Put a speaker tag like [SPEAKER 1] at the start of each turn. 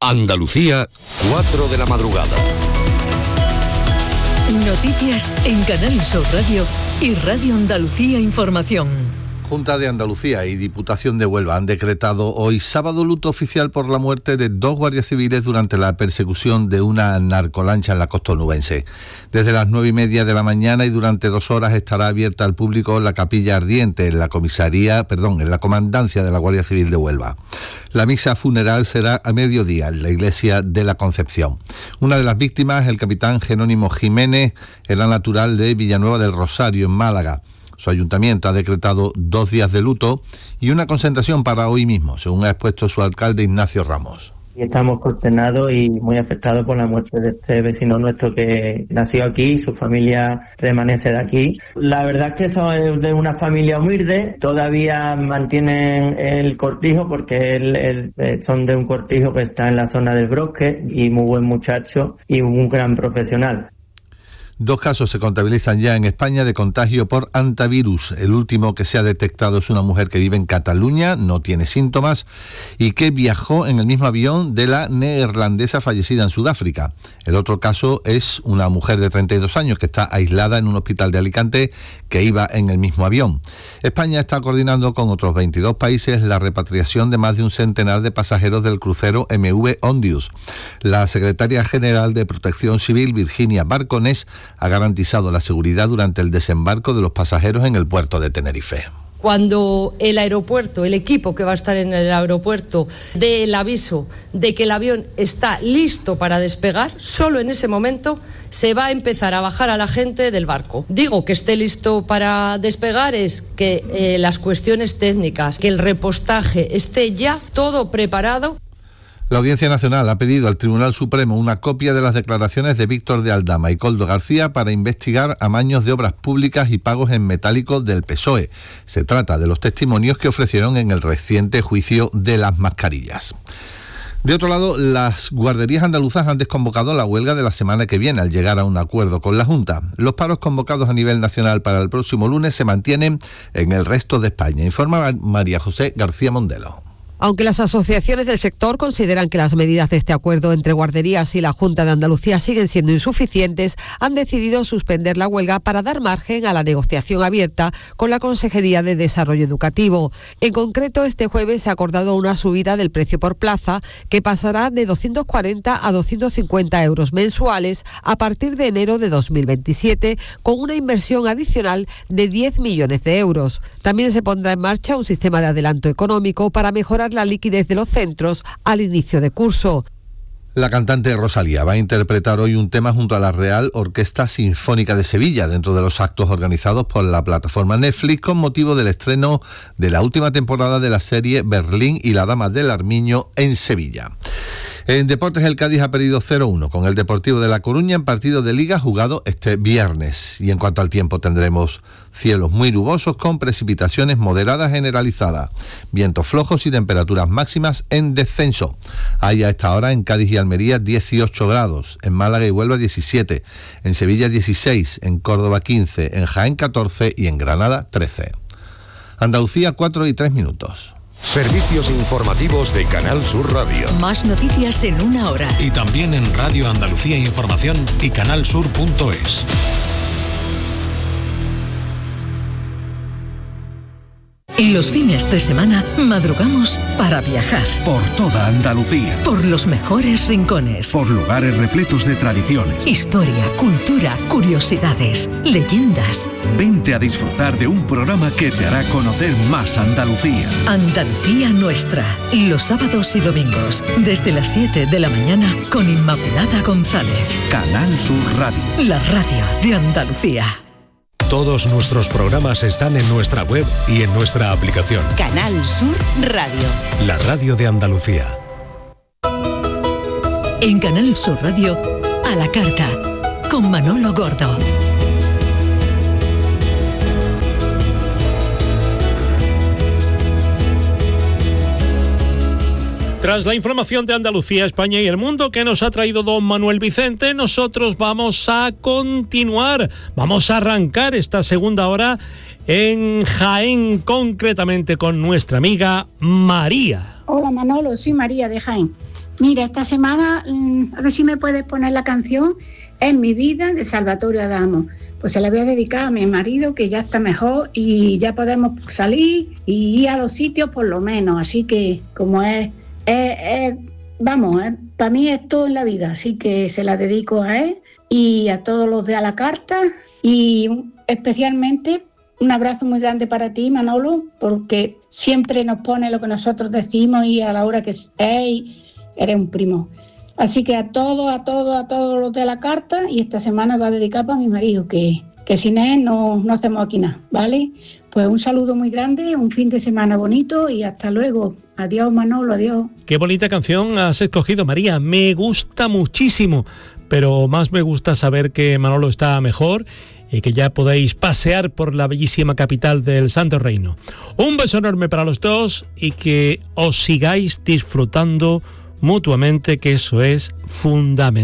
[SPEAKER 1] Andalucía, 4 de la madrugada.
[SPEAKER 2] Noticias en Canal Sur Radio y Radio Andalucía Información.
[SPEAKER 3] Junta de Andalucía y Diputación de Huelva han decretado hoy sábado luto oficial por la muerte de 2 guardias civiles durante la persecución de una narcolancha en la costa onubense. Desde las 9:30 de la mañana y durante 2 horas estará abierta al público la capilla ardiente en la comandancia de la Guardia Civil de Huelva. La misa funeral será a mediodía en la iglesia de la Concepción. Una de las víctimas, el capitán Jerónimo Jiménez, era natural de Villanueva del Rosario, en Málaga. Su ayuntamiento ha decretado 2 días de luto y una concentración para hoy mismo, según ha expuesto su alcalde Ignacio Ramos.
[SPEAKER 4] Y estamos consternados y muy afectados por la muerte de este vecino nuestro que nació aquí, su familia permanece de aquí. La verdad es que son de una familia humilde, todavía mantienen el cortijo porque son de un cortijo que está en la zona del Brosque y muy buen muchacho y un gran profesional.
[SPEAKER 3] 2 casos se contabilizan ya en España de contagio por hantavirus. El último que se ha detectado es una mujer que vive en Cataluña, no tiene síntomas y que viajó en el mismo avión de la neerlandesa fallecida en Sudáfrica. El otro caso es una mujer de 32 años que está aislada en un hospital de Alicante que iba en el mismo avión. España está coordinando con otros 22 países la repatriación de más de un centenar de pasajeros del crucero MV Ondius. La secretaria general de Protección Civil, Virginia Barconés, ha garantizado la seguridad durante el desembarco de los pasajeros en el puerto de Tenerife.
[SPEAKER 5] Cuando el aeropuerto, el equipo que va a estar en el aeropuerto, dé el aviso de que el avión está listo para despegar, solo en ese momento se va a empezar a bajar a la gente del barco. Digo que esté listo para despegar es que las cuestiones técnicas, que el repostaje esté ya todo preparado.
[SPEAKER 3] La Audiencia Nacional ha pedido al Tribunal Supremo una copia de las declaraciones de Víctor de Aldama y Koldo García para investigar amaños de obras públicas y pagos en metálico del PSOE. Se trata de los testimonios que ofrecieron en el reciente juicio de las mascarillas. De otro lado, las guarderías andaluzas han desconvocado la huelga de la semana que viene al llegar a un acuerdo con la Junta. Los paros convocados a nivel nacional para el próximo lunes se mantienen en el resto de España, informa María José García Mondelo.
[SPEAKER 6] Aunque las asociaciones del sector consideran que las medidas de este acuerdo entre guarderías y la Junta de Andalucía siguen siendo insuficientes, han decidido suspender la huelga para dar margen a la negociación abierta con la Consejería de Desarrollo Educativo. En concreto, este jueves se ha acordado una subida del precio por plaza que pasará de 240 a 250 euros mensuales a partir de enero de 2027, con una inversión adicional de 10 millones de euros. También se pondrá en marcha un sistema de adelanto económico para mejorar la liquidez de los centros al inicio de curso.
[SPEAKER 3] La cantante Rosalía va a interpretar hoy un tema junto a la Real Orquesta Sinfónica de Sevilla dentro de los actos organizados por la plataforma Netflix con motivo del estreno de la última temporada de la serie Berlín y la Dama del Armiño en Sevilla. En deportes, el Cádiz ha perdido 0-1 con el Deportivo de La Coruña en partido de Liga jugado este viernes. Y en cuanto al tiempo, tendremos cielos muy nubosos con precipitaciones moderadas generalizadas, vientos flojos y temperaturas máximas en descenso. Hay a esta hora en Cádiz y Almería 18 grados, en Málaga y Huelva 17, en Sevilla 16, en Córdoba 15, en Jaén 14 y en Granada 13. Andalucía 4:03.
[SPEAKER 1] Servicios informativos de Canal Sur Radio.
[SPEAKER 2] Más noticias en 1 hora.
[SPEAKER 7] Y también en Radio Andalucía Información y canalsur.es.
[SPEAKER 2] Los fines de semana madrugamos para viajar.
[SPEAKER 8] Por toda Andalucía.
[SPEAKER 2] Por los mejores rincones.
[SPEAKER 8] Por lugares repletos de tradiciones.
[SPEAKER 2] Historia, cultura, curiosidades, leyendas.
[SPEAKER 8] Vente a disfrutar de un programa que te hará conocer más Andalucía.
[SPEAKER 2] Andalucía Nuestra. Los sábados y domingos, desde las 7 de la mañana, con Inmaculada González.
[SPEAKER 8] Canal Sur Radio.
[SPEAKER 2] La radio de Andalucía.
[SPEAKER 7] Todos nuestros programas están en nuestra web y en nuestra aplicación.
[SPEAKER 9] Canal Sur Radio.
[SPEAKER 7] La radio de Andalucía.
[SPEAKER 2] En Canal Sur Radio, a la carta, con Manolo Gordo.
[SPEAKER 10] Tras la información de Andalucía, España y el mundo que nos ha traído don Manuel Vicente, nosotros vamos a continuar, vamos a arrancar esta segunda hora en Jaén, concretamente con nuestra amiga María.
[SPEAKER 11] Hola Manolo, soy María de Jaén. Mira, esta semana, a ver si me puedes poner la canción En mi vida de Salvatore Adamo. Pues se la voy a dedicar a mi marido, que ya está mejor y ya podemos salir y ir a los sitios por lo menos. Así que como para mí es todo en la vida, así que se la dedico a él y a todos los de A la Carta, y especialmente un abrazo muy grande para ti, Manolo, porque siempre nos pone lo que nosotros decimos y a la hora que es, eres un primo. Así que a todos los de A la Carta, y esta semana va a dedicar para mi marido, que sin él no hacemos aquí nada, ¿vale? Pues un saludo muy grande, un fin de semana bonito y hasta luego. Adiós, Manolo, adiós.
[SPEAKER 10] Qué bonita canción has escogido, María. Me gusta muchísimo, pero más me gusta saber que Manolo está mejor y que ya podéis pasear por la bellísima capital del Santo Reino. Un beso enorme para los dos y que os sigáis disfrutando mutuamente, que eso es fundamental.